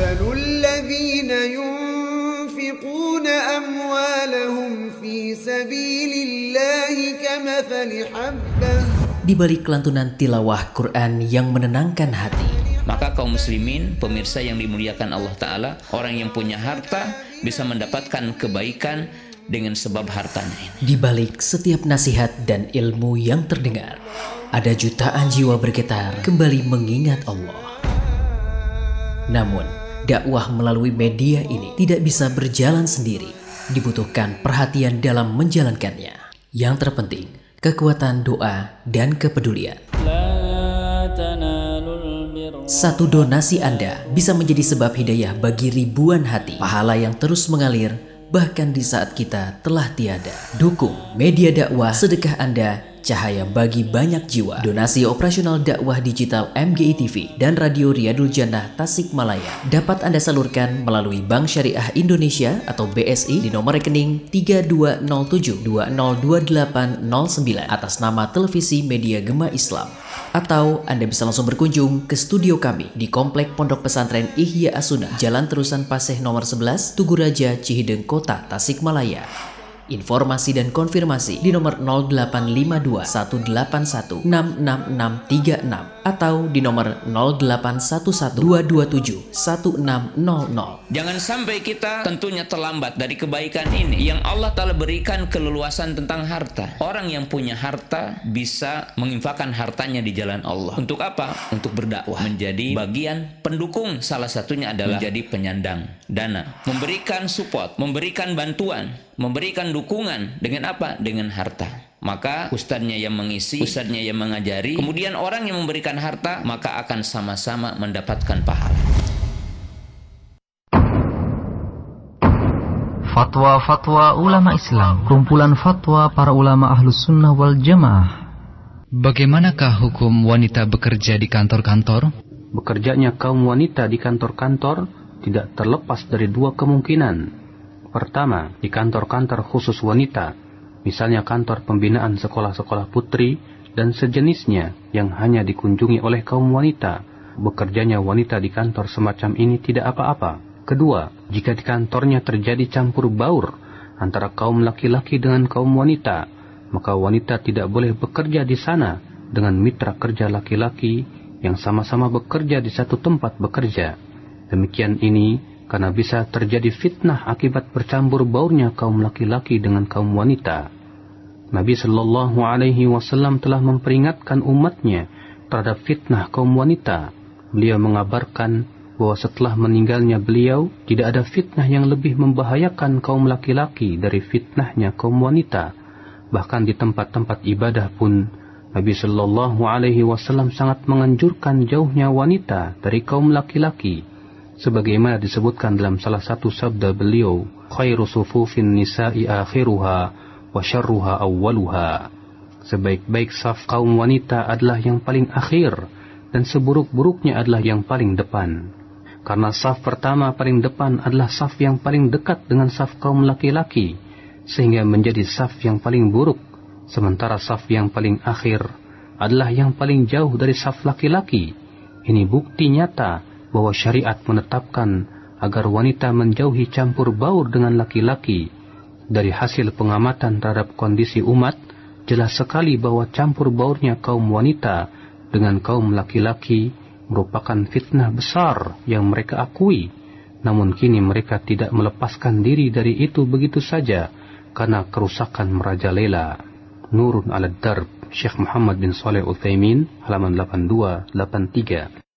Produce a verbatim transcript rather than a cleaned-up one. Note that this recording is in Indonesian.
Mathalul ladzina yunfiquna amwalahum fi sabilillahi kamathali habbah. Di balik lantunan tilawah Quran yang menenangkan hati, maka kaum muslimin, pemirsa yang dimuliakan Allah Ta'ala, orang yang punya harta bisa mendapatkan kebaikan dengan sebab hartanya ini. Di balik setiap nasihat dan ilmu yang terdengar, ada jutaan jiwa bergetar kembali mengingat Allah. Namun, dakwah melalui media ini tidak bisa berjalan sendiri. Dibutuhkan perhatian dalam menjalankannya. Yang terpenting, kekuatan doa dan kepedulian. Satu donasi Anda bisa menjadi sebab hidayah bagi ribuan hati. Pahala yang terus mengalir bahkan di saat kita telah tiada. Dukung media dakwah, sedekah Anda, cahaya bagi banyak jiwa. Donasi operasional dakwah digital M G I T V dan Radio Riyadul Jannah Tasikmalaya dapat Anda salurkan melalui Bank Syariah Indonesia atau B S I di nomor rekening tiga dua nol tujuh dua nol dua delapan nol sembilan atas nama Televisi Media Gema Islam. Atau Anda bisa langsung berkunjung ke studio kami di Komplek Pondok Pesantren Ihya As-Sunnah, Jalan Terusan Paseh nomor sebelas, Tugu Raja, Cihideng Kota, Tasikmalaya. Informasi dan konfirmasi di nomor nol delapan lima dua satu delapan satu enam enam enam tiga enam atau di nomor nol delapan satu satu dua dua tujuh satu enam nol nol. Jangan sampai kita tentunya terlambat dari kebaikan ini yang Allah Ta'ala berikan keleluasan tentang harta. Orang yang punya harta bisa menginfakkan hartanya di jalan Allah. Untuk apa? Untuk berdakwah, menjadi bagian pendukung. Salah satunya adalah menjadi penyandang dana, memberikan support, memberikan bantuan, memberikan dukungan dengan apa? Dengan harta. Maka ustadznya yang mengisi, ustadznya yang mengajari, kemudian orang yang memberikan harta, maka akan sama-sama mendapatkan pahala. Fatwa-fatwa ulama Islam, kumpulan fatwa para ulama Ahlus Sunnah wal Jamaah. Bagaimanakah hukum wanita bekerja di kantor-kantor? Bekerjanya kaum wanita di kantor-kantor tidak terlepas dari dua kemungkinan. Pertama, di kantor-kantor khusus wanita, misalnya kantor pembinaan sekolah-sekolah putri dan sejenisnya yang hanya dikunjungi oleh kaum wanita, bekerjanya wanita di kantor semacam ini tidak apa-apa. Kedua, jika di kantornya terjadi campur baur antara kaum laki-laki dengan kaum wanita, maka wanita tidak boleh bekerja di sana dengan mitra kerja laki-laki yang sama-sama bekerja di satu tempat bekerja. Demikian ini karena bisa terjadi fitnah akibat bercampur baurnya kaum laki-laki dengan kaum wanita. Nabi Shallallahu Alaihi Wasallam telah memperingatkan umatnya terhadap fitnah kaum wanita. Beliau mengabarkan bahwa setelah meninggalnya beliau, tidak ada fitnah yang lebih membahayakan kaum laki-laki dari fitnahnya kaum wanita. Bahkan di tempat-tempat ibadah pun, Nabi Shallallahu Alaihi Wasallam sangat menganjurkan jauhnya wanita dari kaum laki-laki. Sebagaimana disebutkan dalam salah satu sabda beliau, khairu sufufin nisa'i akhiruha wa syarruha awwaluha. Sebaik-baik saf kaum wanita adalah yang paling akhir dan seburuk-buruknya adalah yang paling depan. Karena saf pertama paling depan adalah saf yang paling dekat dengan saf kaum laki-laki, sehingga menjadi saf yang paling buruk, sementara saf yang paling akhir adalah yang paling jauh dari saf laki-laki. Ini bukti nyata bahwa syariat menetapkan agar wanita menjauhi campur baur dengan laki-laki. Dari hasil pengamatan terhadap kondisi umat, jelas sekali bahwa campur baurnya kaum wanita dengan kaum laki-laki merupakan fitnah besar yang mereka akui. Namun kini mereka tidak melepaskan diri dari itu begitu saja karena kerusakan merajalela. Nurun ala Darb, Syekh Muhammad bin Shalih Utsaimin, halaman delapan puluh dua delapan puluh tiga.